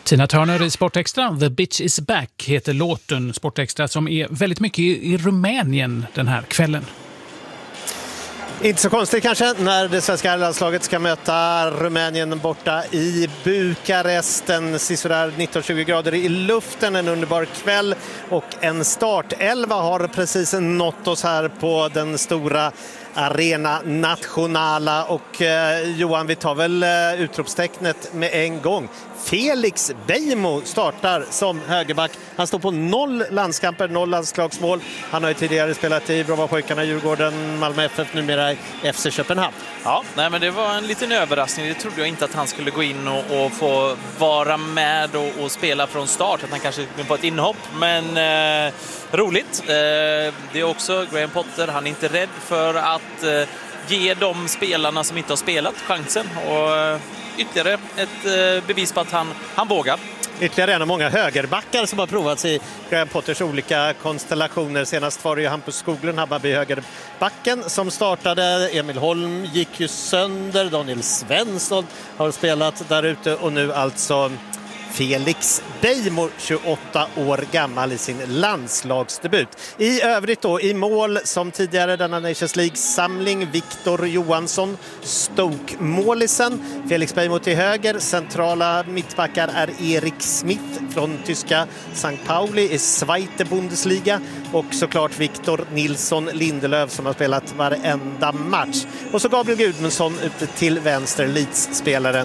Tina Turner i Sportextra, The Bitch is Back heter låten. Sportextra som är väldigt mycket i Rumänien den här kvällen. Inte så konstigt kanske när det svenska landslaget ska möta Rumänien borta i Bukarest. Sisådär 19-20 grader i luften, en underbar kväll och en startelva har precis nått oss här på den stora Arena Nationala. Och Johan, vi tar väl utropstecknet med en gång. Felix Beijmo startar som högerback. Han står på 0 landskamper, 0 landslagsmål. Han har ju tidigare spelat i Brommapojkarna, Djurgården, Malmö FF, numera i FC Köpenhamn. Ja, nej, men det var en liten överraskning. Det trodde jag inte att han skulle gå in och få vara med och spela från start. Att han kanske skulle få ett inhopp, men roligt. Det är också Graham Potter. Han är inte rädd för att ge de spelarna som inte har spelat chansen. Och ytterligare ett bevis på att han vågar. Ytterligare en av många högerbackar som har provats i Graham Potters olika konstellationer. Senast var det ju Hampus Skoglund, Hammarby högerbacken, som startade. Emil Holm gick ju sönder. Daniel Svensson har spelat där ute och nu alltså Felix Beijmo, 28 år gammal, i sin landslagsdebut. I övrigt då i mål som tidigare denna Nations League-samling Victor Johansson, Stoke-målisen. Felix Beijmo till höger. Centrala mittbackar är Erik Smith från tyska St. Pauli i Zweite Bundesliga och såklart Victor Nilsson Lindelöf som har spelat varenda match. Och så Gabriel Gudmundsson ute till vänster, Leeds-spelaren.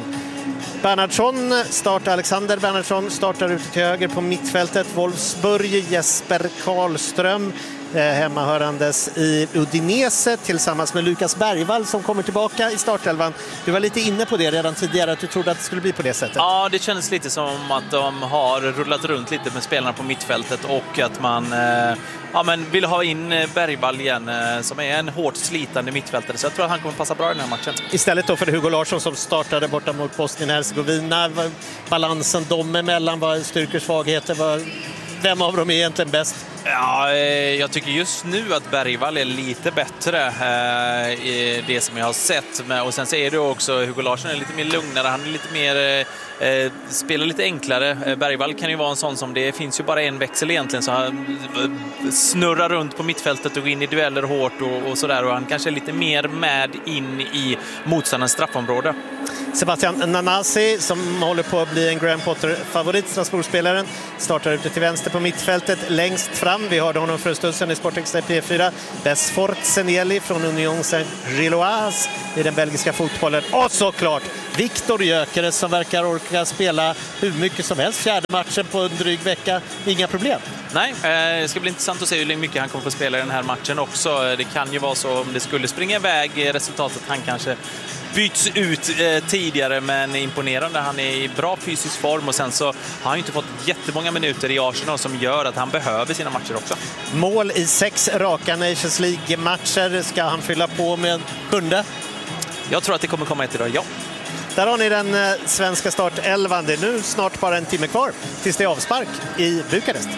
Alexander Bernhardsson startar ute till höger på mittfältet. Wolfsburg, Jesper Karlström hemmahörandes i Udinese tillsammans med Lukas Bergvall som kommer tillbaka i startelvan. Du var lite inne på det redan tidigare, att du trodde att det skulle bli på det sättet. Ja, det känns lite som att de har rullat runt lite med spelarna på mittfältet och att man vill ha in Bergvall igen som är en hårt slitande mittfältare, så jag tror att han kommer passa bra i den här matchen. Istället då för Hugo Larsson som startade borta mot Bosnien-Hercegovina. Balansen dem emellan, var styrkor och svagheter, vem av dem är egentligen bäst? Ja, jag tycker just nu att Bergvall är lite bättre i det som jag har sett. Och sen så är det också Hugo Larsson är lite mer lugnare, han är lite mer spelar lite enklare. Bergvall kan ju vara en sån som det finns ju bara en växel egentligen, så han snurrar runt på mittfältet och går in i dueller hårt och sådär, och han kanske är lite mer med in i motståndarens straffområde. Sebastian Nanasi som håller på att bli en Graham Potter-favorit, Strasbourg-spelaren, startar ute till vänster på mittfältet längst fram. Vi hörde honom för en stund sedan i Sportextra P4. Besfort Seneli från Union Saint-Gilloise i den belgiska fotbollen. Och såklart Viktor Gyökeres som verkar orka spela hur mycket som helst. Fjärde matchen på en dryg vecka, inga problem. Nej, det ska bli intressant att se hur mycket han kommer få spela i den här matchen också. Det kan ju vara så om det skulle springa iväg resultatet, han kanske byts ut tidigare, men imponerande. Han är i bra fysisk form och sen så har han inte fått jättemånga minuter i Arsenal som gör att han behöver sina matcher också. Mål i 6 raka Nations League-matcher. Ska han fylla på med en 7:e? Jag tror att det kommer komma ett idag, ja. Där har ni den svenska startelvan. Det är nu snart bara en timme kvar tills det är avspark i Bukarest.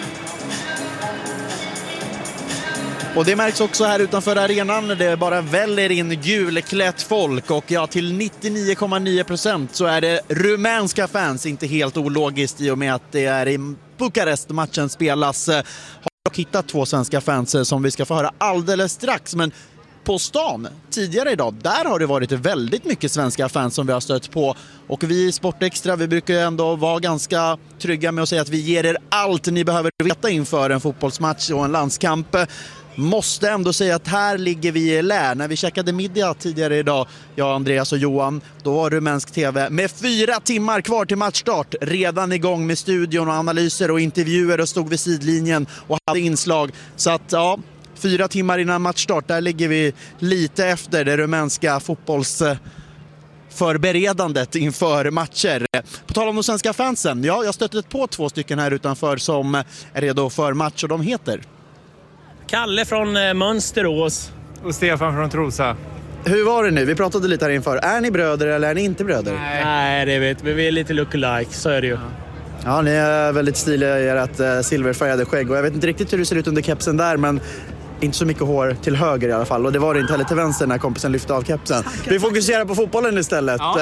Och det märks också här utanför arenan. Det bara väller in julklätt folk. Och ja, till 99,9% så är det rumänska fans. Inte helt ologiskt i och med att det är i Bukarest matchen spelas. Har dock hittat 2 svenska fans som vi ska få höra alldeles strax. Men på stan tidigare idag, där har det varit väldigt mycket svenska fans som vi har stött på. Och vi i Sportextra, vi brukar ändå vara ganska trygga med att säga att vi ger er allt ni behöver veta inför en fotbollsmatch och en landskamp. Måste ändå säga att här ligger vi i lä. När vi checkade middag tidigare idag, jag, Andreas och Johan, då var rumänsk tv med 4 timmar kvar till matchstart redan igång med studion och analyser och intervjuer och stod vid sidlinjen och hade inslag. Så att ja, 4 timmar innan matchstart, där ligger vi lite efter det rumänska fotbollsförberedandet inför matcher. På tal om de svenska fansen, ja, jag stötte på 2 stycken här utanför som är redo för match och de heter Kalle från Mönsterås och Stefan från Trosa. Hur var det nu? Vi pratade lite här inför. Är ni bröder eller är ni inte bröder? Nej, det vet vi. Vi är lite look-alike, så är det ju. Ja, ni är väldigt stiliga i ert silverfärgade skägg. Och jag vet inte riktigt hur det ser ut under kepsen där, men inte så mycket hår till höger i alla fall. Och det var det inte heller till vänster när kompisen lyfte av kepsen. Vi fokuserar på fotbollen istället. Ja.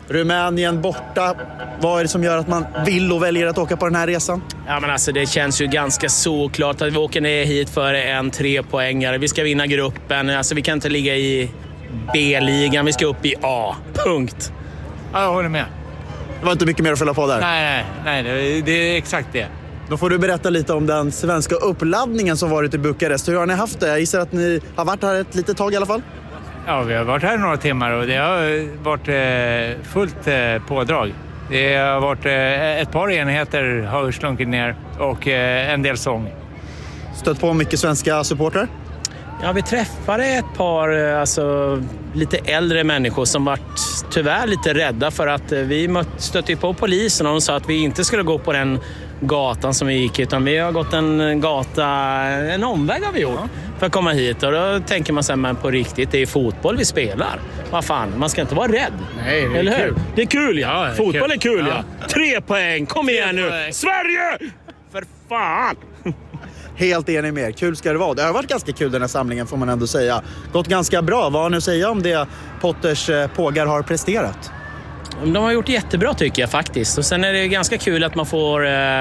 Rumänien borta. Vad är det som gör att man vill och väljer att åka på den här resan? Ja, men alltså, det känns ju ganska såklart att vi åker ner hit för en 3-poängare. Vi ska vinna gruppen. Alltså, vi kan inte ligga i B-ligan. Vi ska upp i A. Punkt. Ja, jag håller med. Det var inte mycket mer att fylla på där. Nej, det är exakt det. Då får du berätta lite om den svenska uppladdningen som varit i Bukarest. Hur har ni haft det? Jag gissar att ni har varit här ett litet tag i alla fall. Ja, vi har varit här några timmar och det har varit fullt pådrag. Det har varit ett par enheter har slunkit ner och en del sång. Stött på mycket svenska supportrar? Ja, vi träffade ett par lite äldre människor som varit tyvärr lite rädda för att vi stötte på polisen och de sa att vi inte skulle gå på den gatan som vi gick, utan vi har gått en omväg har vi gjort för att komma hit. Och då tänker man sig, men på riktigt, det är fotboll vi spelar. Vad fan, man ska inte vara rädd. Nej, det är eller kul. Hur? Det är kul, ja. Ja, Fotboll är kul, ja. 3 poäng, kom igen nu. Sverige! För fan! Helt enig med er. Kul ska det vara. Det har varit ganska kul den här samlingen, får man ändå säga. Gått ganska bra. Vad har ni att säga om det Potters pågar har presterat? De har gjort jättebra tycker jag faktiskt. Och sen är det ganska kul att man får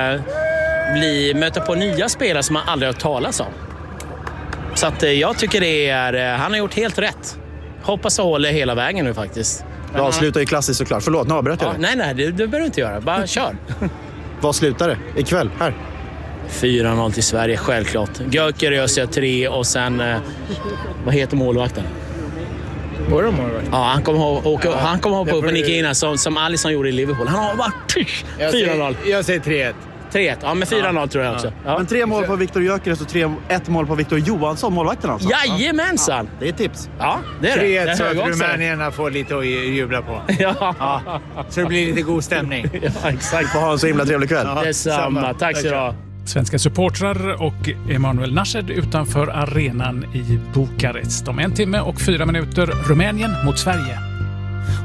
möta på nya spelare som man aldrig har talat om. Så att jag tycker det är... han har gjort helt rätt. Hoppas och håller hela vägen nu faktiskt. Det avslutar ju klassiskt såklart. Förlåt, nu avbröt jag dig. Nej, det behöver du inte göra. Bara kör. Vad slutar det ikväll här? 4-0 till Sverige, självklart. Gökeres gör 3 och sen... vad heter målvakten? Våra målvakt? Ja, han kommer hoppa upp och nicka in som Alisson gjorde i Liverpool. Han har varit 4-0. Jag säger 3-1. 3-1, ja men 4-0 tror jag också. Ja. Men 3 mål på Viktor Gyökeres och 1 mål på Viktor Johansson, målvakten alltså. Jajamensan! Det är ett tips. Ja, det är det. 3-1 så att att rumänierna får lite att jubla på. Ja. Så det blir lite god stämning. Ja, exakt. Får ha en så himla trevlig kväll. Detsamma. Tack så du. Svenska supportrar och Emanuel Nashed utanför arenan i Bukarest. Om 1 timme och 4 minuter Rumänien mot Sverige.